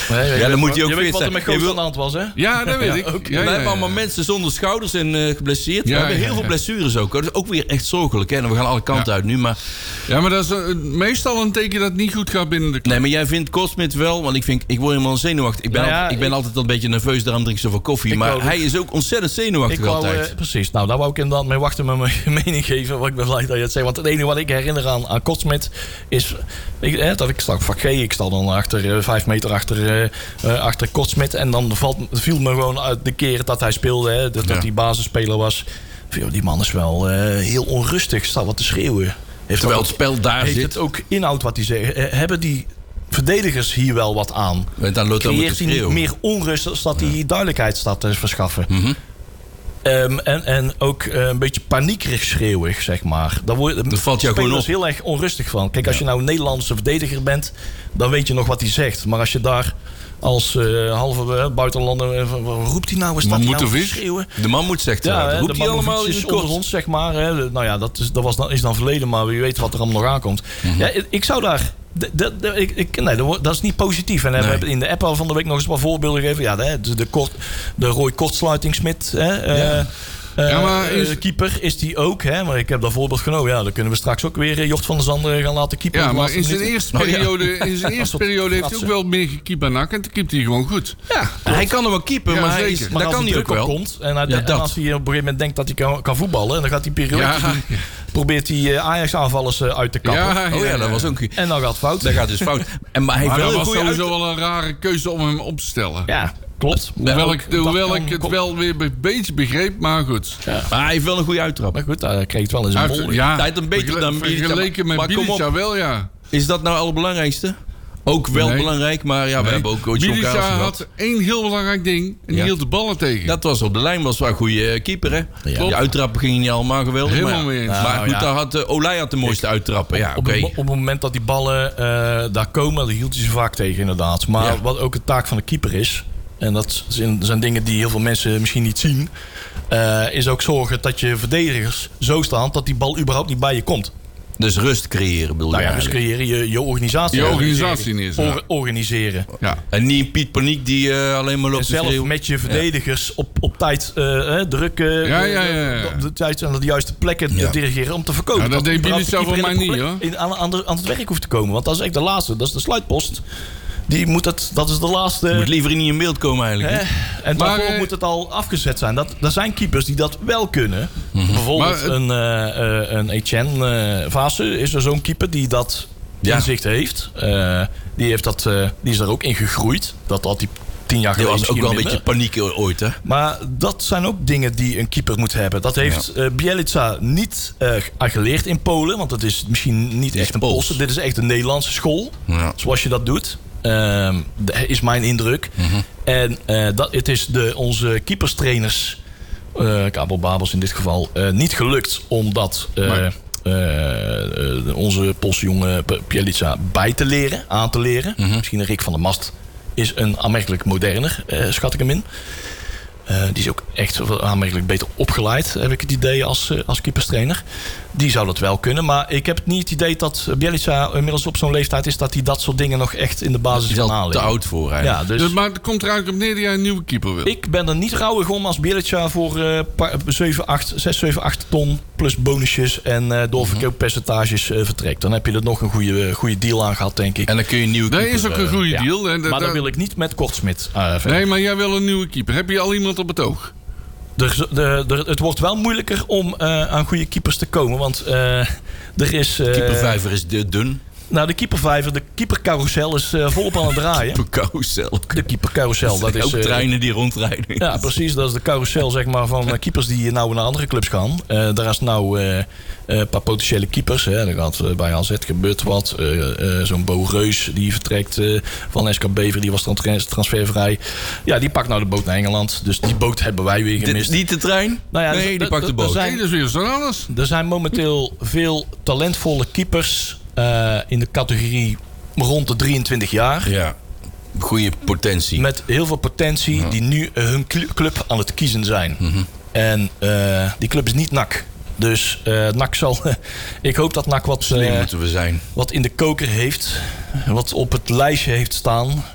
Ja, dan moet hij ook je fit weet wat er zijn. met Goos aan de hand was, hè? Ja, dat weet ik. We hebben allemaal mensen zonder schouders en geblesseerd. We hebben heel veel blessures ook. Dat is ook weer echt zorgelijk. Hè? En we gaan alle kanten uit nu. Maar dat is meestal een teken dat het niet goed gaat binnen de club. nee, maar jij vindt Kortsmit wel. Want ik word helemaal zenuwachtig. Ik ben altijd een beetje nerveus. Daarom drink ik zoveel koffie. Maar hij is ook ontzettend zenuwachtig altijd. Precies. Nou, daar wou ik inderdaad mee wachten met mijn mening geven. Want ik ben blij dat je het zegt. Want het enige wat ik herinner aan Kortsmit is... dat ik sta op vak G. Ik sta dan 5 meter achter Kortsmit. En dan viel me gewoon uit de keren dat hij speelde. Hè, dat hij basisspeler was. Die man is wel heel onrustig. Staat wat te schreeuwen. Terwijl het spel daar zit. Heeft het ook inhoud wat hij zegt? Hebben die verdedigers hier wel wat aan? Creëert hij niet meer onrust als dat hij duidelijkheid staat te verschaffen? Mm-hmm. En ook een beetje paniekerig schreeuwig, zeg maar. Daar valt jou gewoon op. Heel erg onrustig van. Kijk, als je nou een Nederlandse verdediger bent, dan weet je nog wat hij zegt. Maar als je daar als halve buitenlander... roept hij nou? Is dat nou schreeuwen? De Mammoet zegt roept hij allemaal in onder ons, zeg maar. Hè. Nou ja, dat is dan verleden, maar wie weet wat er allemaal nog aankomt. Mm-hmm. Ja, ik zou daar... dat is niet positief. En we hebben in de app al van de week nog eens wat voorbeelden gegeven. Ja, de Roy Kortsluiting-Smit. Keeper is die ook. Hè? Maar ik heb dat voorbeeld genomen. Ja, dan kunnen we straks ook weer Jort van der Zanden gaan laten keeper. Ja, maar in zijn eerste periode heeft hij ook wel meer gekiept aan NAC. En toen keept hij gewoon goed. Ja, hij kan er wel keeper, maar dat kan hij ook wel. Komt, en als hij op een gegeven moment denkt dat hij kan voetballen... en dan gaat hij periode probeert hij Ajax-aanvallers uit te kappen. Dat was ook... En dan gaat het fout. Dat gaat dus fout. Maar hij dat was sowieso wel een rare keuze om hem op te stellen. Ja, klopt. Hoewel ik het wel weer een beetje begreep, maar goed. Ja. Maar hij heeft wel een goede uittrap. Maar goed, hij kreeg het wel in zijn bol. Ja, hij heeft een beetje dan vergeleken met Bilica wel, ja. Is dat nou het allerbelangrijkste? Ook wel belangrijk, maar we hebben ook John Bilica had één heel belangrijk ding. En die hield de ballen tegen. Dat was op de lijn, was wel een goede keeper, hè? Ja. Die uittrappen gingen niet allemaal geweldig. Helemaal mee eens. Maar goed, daar had Olij de mooiste uittrappen. Ja, op het moment dat die ballen daar komen, dan hield hij ze vaak tegen, inderdaad. Maar wat ook de taak van de keeper is... en dat zijn dingen die heel veel mensen misschien niet zien... is ook zorgen dat je verdedigers zo staan... dat die bal überhaupt niet bij je komt. Dus rust creëren, bedoel je? Rust creëren, je organisatie. Je organisatie neerzetten. Organiseren. Ja. En niet Piet Paniek die alleen maar loopt te schreeuwen. Zelf met je verdedigers op tijd drukken. De tijd aan de juiste plekken dirigeren om te voorkomen. Ja, dat deed Bilica voor mij niet, hoor. Aan het werk hoeft te komen. Want dat is echt de laatste. Dat is de sluitpost. Dat is de laatste... Je moet liever niet in beeld komen eigenlijk. En daarvoor moet het al afgezet zijn. Er zijn keepers die dat wel kunnen. Mm-hmm. Bijvoorbeeld een Etienne Vaassen is er zo'n keeper die dat inzicht heeft. Die is er ook in gegroeid. Dat had hij 10 jaar geleden. Dat was ook wel een beetje paniek ooit, hè? Maar dat zijn ook dingen die een keeper moet hebben. Dat heeft Bielica niet geleerd in Polen. Want dat is misschien niet echt een Poolse. Dit is echt een Nederlandse school. Ja. Zoals je dat doet. Is mijn indruk. Mm-hmm. En het is onze keeperstrainers, Kabel Babels in dit geval, niet gelukt om dat onze Poolse jongen Bielica aan te leren. Mm-hmm. Misschien Rick van der Mast is een aanmerkelijk moderner, schat ik hem in. Die is ook echt aanmerkelijk beter opgeleid, heb ik het idee, als keeperstrainer. Die zou dat wel kunnen. Maar ik heb niet het idee dat Bielica inmiddels op zo'n leeftijd is... dat hij dat soort dingen nog echt in de basis kan halen. Te oud voor eigenlijk. Ja, dus maar het komt er eigenlijk op neer dat jij een nieuwe keeper wil. Ik ben er niet rouwig om als Bielica voor 6, 7, 8 ton... plus bonusjes en doorverkooppercentages vertrekt. Dan heb je er nog een goede deal aan gehhet, denk ik. En dan kun je een nieuwe keeper... Dat is ook een goede deal. Maar dan wil ik niet met Kortsmit nee, maar jij wil een nieuwe keeper. Heb je al iemand op het oog? Het wordt wel moeilijker om aan goede keepers te komen. Want er is... keepervijver is dun. Nou, de keepervijver, de keepercarousel is volop aan het draaien. De keepercarousel. Dat is ook treinen die rondrijden. Ja, precies. Dat is de carousel, zeg maar, van keepers die nou naar andere clubs gaan. Daar is nou een paar potentiële keepers. Hè. Er gaat bij AZ gebeurt wat. Zo'n Bo Reus, die vertrekt van SK Bever. Die was transfervrij. Ja, die pakt nou de boot naar Engeland. Dus die boot hebben wij weer gemist. Niet de trein? Nou ja, nee, die pakt de boot. Dat is weer zo anders. Er zijn momenteel veel talentvolle keepers... in de categorie rond de 23 jaar. Ja, goede potentie. Met heel veel potentie die nu hun club aan het kiezen zijn. Mm-hmm. En die club is niet NAC. Dus NAC zal... ik hoop dat NAC slim moeten we zijn. Wat in de koker heeft. Wat op het lijstje heeft staan.